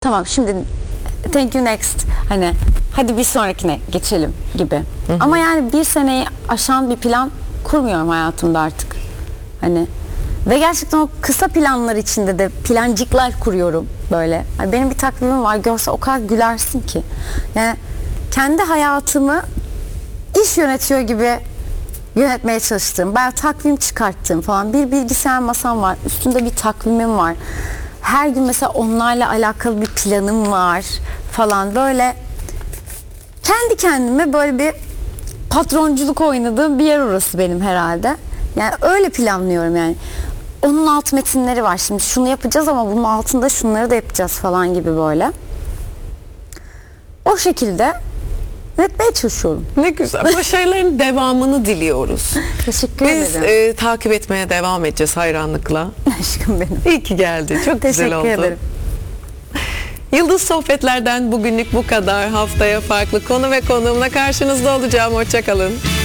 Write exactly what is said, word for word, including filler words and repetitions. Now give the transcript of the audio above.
tamam şimdi thank you next, hani hadi bir sonrakine geçelim gibi. Hı hı. Ama yani bir seneyi aşan bir plan kurmuyorum hayatımda artık. Hani ve gerçekten o kısa planlar içinde de plancıklar kuruyorum böyle. Yani benim bir takvimim var, görse o kadar gülersin ki. Yani kendi hayatımı iş yönetiyor gibi yönetmeye çalıştığım, ben takvim çıkarttığım falan bir bilgisayar masam var. Üstünde bir takvimim var. Her gün mesela onlarla alakalı bir planım var falan, böyle kendi kendime böyle bir patronculuk oynadığım bir yer orası benim herhalde. Yani öyle planlıyorum yani. Onun alt metinleri var. Şimdi şunu yapacağız ama bunun altında şunları da yapacağız falan gibi böyle. O şekilde üretmeye çalışıyorum. Ne güzel. Başarıların devamını diliyoruz. Teşekkür Biz ederim. e, takip etmeye devam edeceğiz hayranlıkla. Aşkım benim. İyi ki geldi. Çok güzel oldu. Teşekkür ederim. Yıldız Sohbetler'den bugünlük bu kadar. Haftaya farklı konu ve konuğumla karşınızda olacağım. Hoşça kalın.